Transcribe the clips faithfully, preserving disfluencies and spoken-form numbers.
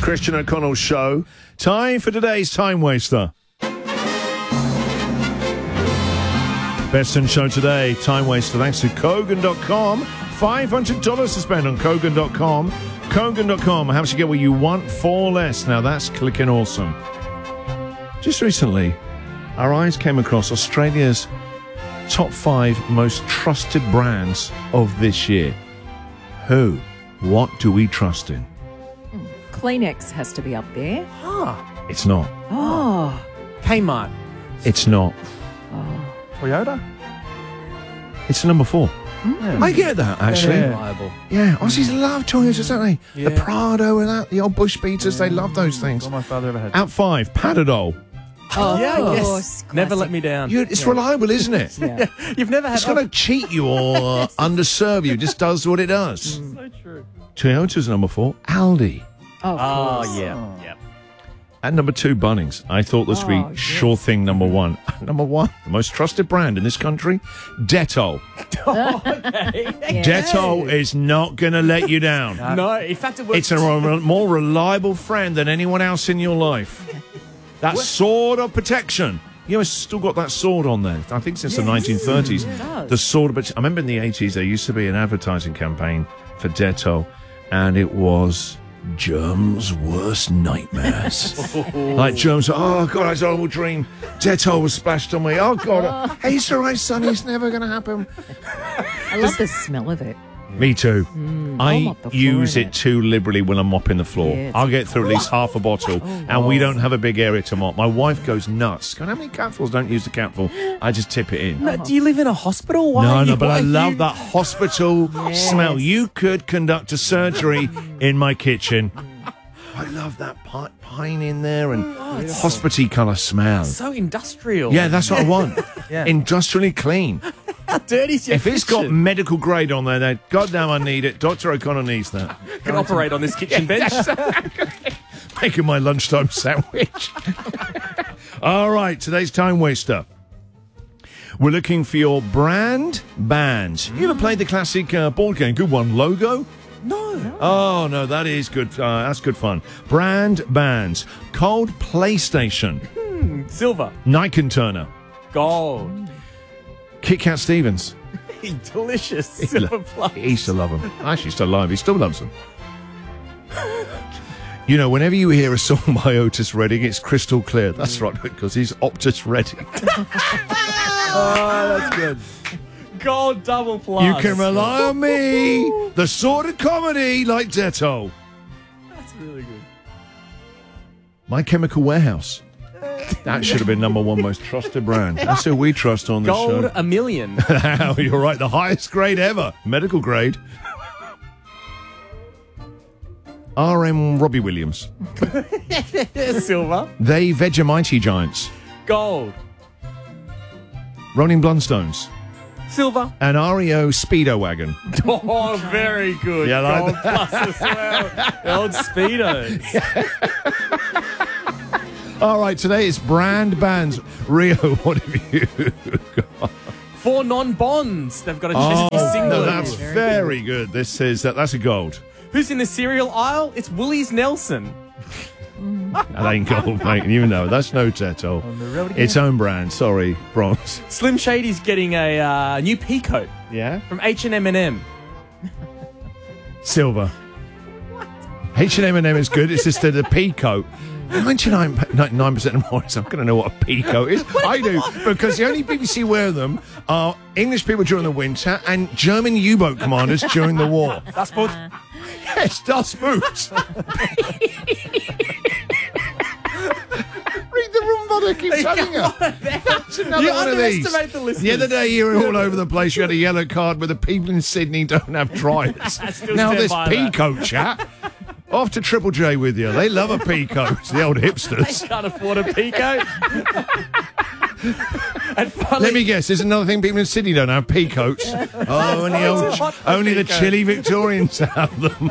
Christian O'Connell Show. Time for today's Time Waster. Best in show today, Time Waster, thanks to Kogan dot com. five hundred dollars to spend on Kogan dot com. Kogan dot com helps you get what you want for less. Now that's clicking awesome. Just recently, our eyes came across Australia's top five most trusted brands of this year. Who? What do we trust in? Kleenex has to be up there. Ah, It's not. Oh. Kmart. It's not. Toyota? It's number four. I get that, actually. Yeah. Yeah, Reliable. Aussies love Toyotas, don't they? Yeah. The Prado and that, the old Bush Beaters, they love those things. All my father ever had. At five, Panadol. Oh, yeah, of yes. course, Never classic. let me down. You, it's reliable, isn't it? Yeah. You've never had. It's going to cheat you or underserve you. It just does what it does. So true. Toyota's number four. Aldi. Oh, of Oh, course. yeah. Yep. At number two, Bunnings. I thought this would Oh, be yes. sure thing number one. Number one, the most trusted brand in this country, Dettol. Dettol is not going to let you down. No, in fact, it works. It's a re- more reliable friend than anyone else in your life. That sword of protection. You know, it's still got that sword on there. I think since the nineteen thirties. does. The sword of protection. I remember in the eighties, there used to be an advertising campaign for Dettol, and it was germs' worst nightmares. Like germs, oh, God, that's a horrible dream. Dettol was splashed on me. Oh, God. Hey, it's all right, sonny. It's never going to happen. I love the smell of it. Me too. I'll I mop the floor use in it it. too liberally when I'm mopping the floor. Yeah, it's- I'll get through at least half a bottle, and we don't have a big area to mop. My wife goes nuts. Going, how many capfuls? Don't use the capful. I just tip it in. No, do you live in a hospital? Why No, are no, you- but why I are love you- that hospital smell. You could conduct a surgery in my kitchen. I love that pi- pine in there and hospity colour smell. So industrial. Yeah, that's what I want. Yeah. Industrially clean. How dirty is your If it's got kitchen? medical grade on there, then goddamn I need it. Doctor O'Connor needs that. can operate on this kitchen bench. Making my lunchtime sandwich. All right, today's Time Waster. We're looking for your brand bands. You ever played the classic uh, board game? Good one, Logo? No. Oh, no, that is good. Uh, that's good fun. Brand bands. Cold PlayStation. Silver. Nike Turner. Gold. Kit Kat Stevens. Delicious. He Silver lo- plus. He used to love them. Actually, he's still alive. He still loves them. You know, whenever you hear a song by Otis Redding, it's crystal clear. That's right, because he's Optus Redding. Oh, that's good. Gold double plus. You can rely on me. The sort of comedy like Dettol. That's really good. My Chemical Warehouse. That should have been number one most trusted brand. That's who we trust on the Gold show. a million. You're right, the highest grade ever. Medical grade. R M Robbie Williams. Silver. They Vegemite Giants. Gold. Rolling Blundstones. Silver. And R E O Speedo Wagon. Oh, very good. Yeah, I like Gold plus as well. The old Speedos. All right, today it's brand bands. Rio, what have you got? Four non-bonds. They've got a Oh, chesty single. no, that's very good. This is that. That's a gold. Who's in the cereal aisle? It's Woolies Nelson. That ain't gold, mate. You know that's no Dettol. Its own brand. Sorry, bronze. Slim Shady's getting a uh, new pea coat Yeah. from H and M and M. Silver. H and M and M is good. It's just the, the pea coat. ninety-nine percent of boys aren't going to know what a pea coat is. I do, because the only people you see wear them are English people during the winter and German U-boat commanders during the war. That's both. Yes, Das Boots. Read the room, but I keep telling you. That's another You one of these. underestimate the listeners. The other day, you were all over the place. You had a yellow card where the people in Sydney don't have dryers. still Now stand this by pea that. coat chat. Off to Triple J with you. They love a pea coat. The old hipsters. Can't afford a pea coat. And finally, Let me guess. There's another thing people in Sydney don't have pea coats. Oh, only, It's old, hot for only pea the coat. chilly Victorians have them.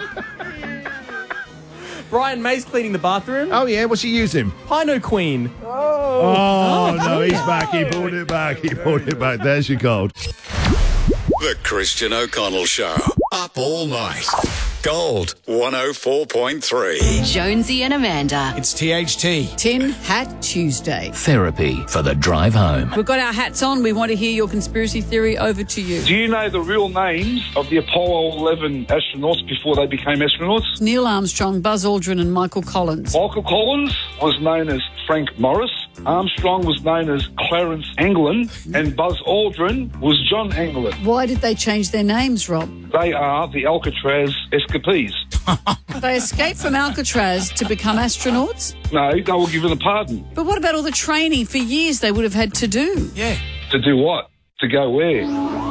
Brian May's cleaning the bathroom. Oh yeah, what's he using? Pino Queen. Oh, no, he's back. He pulled it back. He pulled it back. There's your gold. The Christian O'Connell Show. Up all night. Gold one oh four point three. Jonesy and Amanda. It's T H T. Tin Hat Tuesday. Therapy for the drive home. We've got our hats on. We want to hear your conspiracy theory. Over to you. Do you know the real names of the Apollo eleven astronauts before they became astronauts? Neil Armstrong, Buzz Aldrin and Michael Collins. Michael Collins was known as Frank Morris. Armstrong was known as Clarence Anglin. And Buzz Aldrin was John Anglin. Why did they change their names, Rob? They are the Alcatraz escapees. They escaped from Alcatraz to become astronauts? No, they were given a pardon. But what about all the training for years they would have had to do? Yeah. To do what? To go where?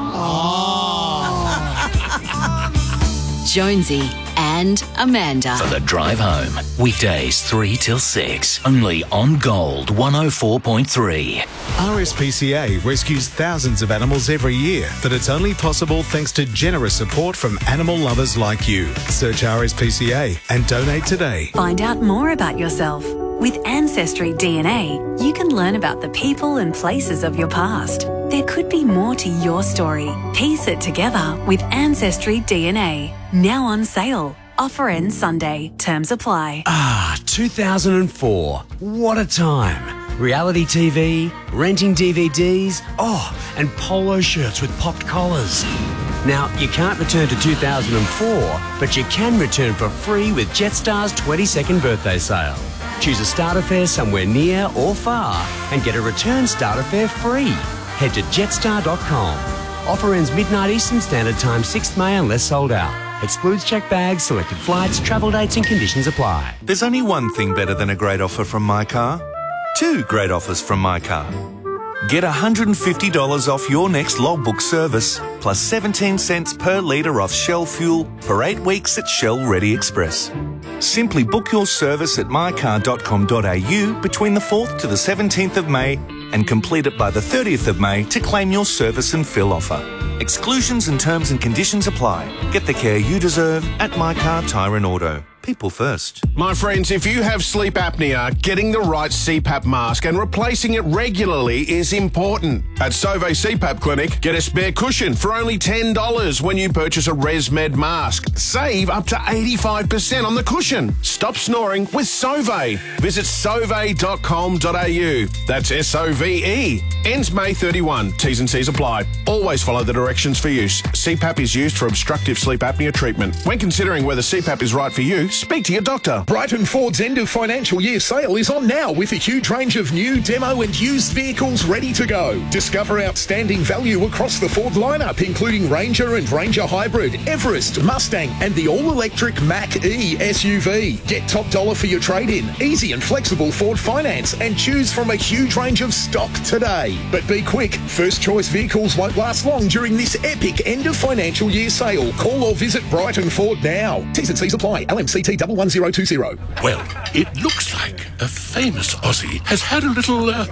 Jonesy and Amanda. For the drive home. Weekdays three till six. Only on Gold one oh four point three. R S P C A rescues thousands of animals every year, but it's only possible thanks to generous support from animal lovers like you. Search R S P C A and donate today. Find out more about yourself. With Ancestry D N A, you can learn about the people and places of your past. There could be more to your story. Piece it together with Ancestry D N A. Now on sale. Offer ends Sunday. Terms apply. Ah, two thousand four. What a time. Reality T V, renting D V Ds, oh, and polo shirts with popped collars. Now, you can't return to two thousand four, but you can return for free with Jetstar's twenty-second birthday sale. Choose a starter fare somewhere near or far and get a return starter fare free. Head to jetstar dot com. Offer ends midnight Eastern Standard Time, sixth of May unless sold out. Excludes checked bags, selected flights, travel dates and conditions apply. There's only one thing better than a great offer from My Car. Two great offers from My Car. Get one hundred fifty dollars off your next logbook service, plus seventeen cents per litre off Shell fuel for eight weeks at Shell Ready Express. Simply book your service at my car dot com dot a u between the fourth to the seventeenth of May and complete it by the thirtieth of May to claim your service and fill offer. Exclusions and terms and conditions apply. Get the care you deserve at My Car Tyre and Auto. People first. My friends, if you have sleep apnea, getting the right C PAP mask and replacing it regularly is important. At Sauvé C PAP Clinic, get a spare cushion for only ten dollars when you purchase a ResMed mask. Save up to eighty-five percent on the cushion. Stop snoring with Sauvé. Visit sauve dot com dot a u. That's S O V E. Ends May thirty-first. T's and C's apply. Always follow the directions for use. C PAP is used for obstructive sleep apnea treatment. When considering whether C PAP is right for you, speak to your doctor. Brighton Ford's end of financial year sale is on now with a huge range of new, demo and used vehicles ready to go. Discover outstanding value across the Ford lineup, including Ranger and Ranger Hybrid, Everest, Mustang and the all-electric Mach-E S U V. Get top dollar for your trade-in, easy and flexible Ford finance and choose from a huge range of stock today. But be quick, first choice vehicles won't last long during this epic end of financial year sale. Call or visit Brighton Ford now. T's and C's apply. L M C T one one zero two zero. Well, it looks like a famous Aussie has had a little uh,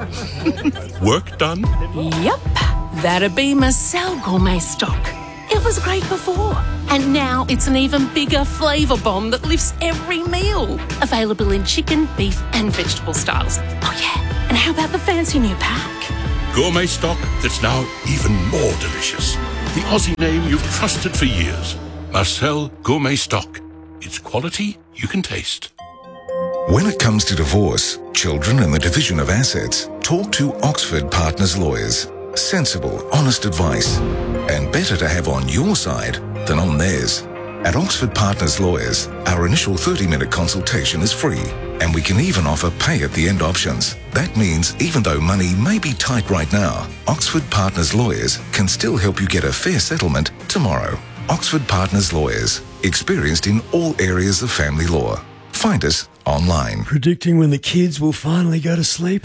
work done. Yep, that'd be Marcel Gourmet Stock. It was great before, and now it's an even bigger flavour bomb that lifts every meal. Available in chicken, beef and vegetable styles. Oh yeah, and how about the fancy new pack? Gourmet Stock that's now even more delicious. The Aussie name you've trusted for years. Marcel Gourmet Stock. It's quality you can taste. When it comes to divorce, children and the division of assets, talk to Oxford Partners Lawyers. Sensible, honest advice. And better to have on your side than on theirs. At Oxford Partners Lawyers, our initial thirty-minute consultation is free. And we can even offer pay-at-the-end options. That means even though money may be tight right now, Oxford Partners Lawyers can still help you get a fair settlement tomorrow. Oxford Partners Lawyers, experienced in all areas of family law. Find us online. Predicting when the kids will finally go to sleep?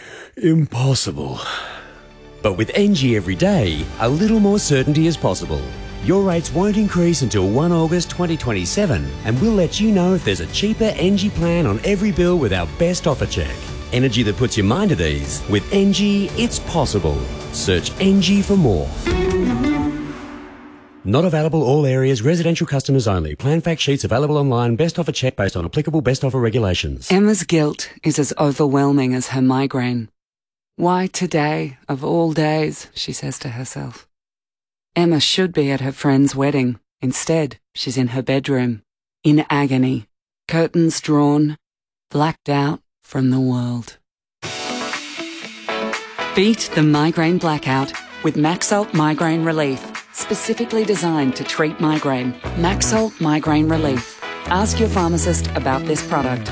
Impossible. But with N G every day, a little more certainty is possible. Your rates won't increase until the first of August twenty twenty-seven, and we'll let you know if there's a cheaper N G plan on every bill with our best offer check. Energy that puts your mind at ease. With N G, it's possible. Search N G for more. Not available all areas, residential customers only. Plan fact sheets available online, best offer check based on applicable best offer regulations. Emma's guilt is as overwhelming as her migraine. Why today, of all days, she says to herself. Emma should be at her friend's wedding, Instead, she's in her bedroom, in agony, curtains drawn, blacked out from the world. Beat the migraine blackout with Maxalt Migraine Relief, specifically designed to treat migraine. Maxalt Migraine Relief. Ask your pharmacist about this product.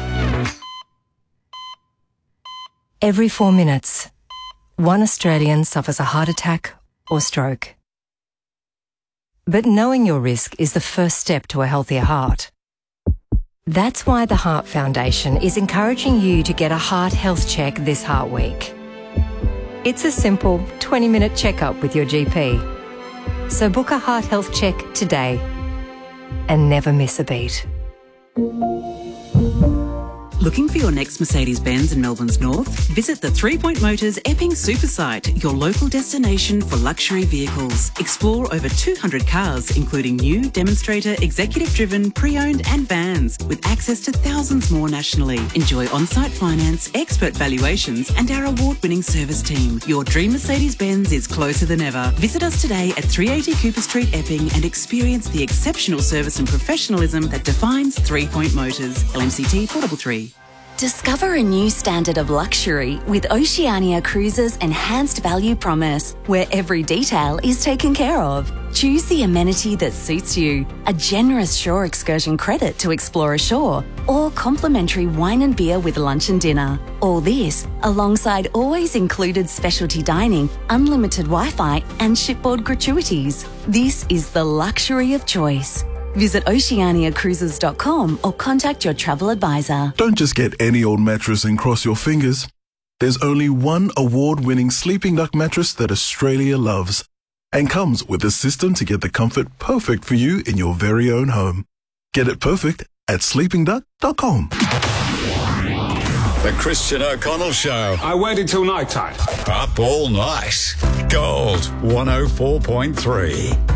Every four minutes, one Australian suffers a heart attack or stroke. But knowing your risk is the first step to a healthier heart. That's why the Heart Foundation is encouraging you to get a heart health check this Heart Week. It's a simple twenty minute checkup with your G P. So book a heart health check today and never miss a beat. Looking for your next Mercedes-Benz in Melbourne's North? Visit the Three Point Motors Epping Super Site, your local destination for luxury vehicles. Explore over two hundred cars, including new, demonstrator, executive-driven, pre-owned and vans, with access to thousands more nationally. Enjoy on-site finance, expert valuations and our award-winning service team. Your dream Mercedes-Benz is closer than ever. Visit us today at three eighty Cooper Street, Epping, and experience the exceptional service and professionalism that defines Three Point Motors. L M C T four three three. Discover a new standard of luxury with Oceania Cruises' enhanced value promise, where every detail is taken care of. Choose the amenity that suits you, a generous shore excursion credit to explore ashore, or complimentary wine and beer with lunch and dinner. All this alongside always included specialty dining, unlimited Wi-Fi and shipboard gratuities. This is the luxury of choice. Visit oceania cruises dot com or contact your travel advisor. Don't just get any old mattress and cross your fingers. There's only one award-winning Sleeping Duck mattress that Australia loves and comes with a system to get the comfort perfect for you in your very own home. Get it perfect at sleeping duck dot com. The Christian O'Connell Show. I waited till night time. Up all night. Gold one oh four point three.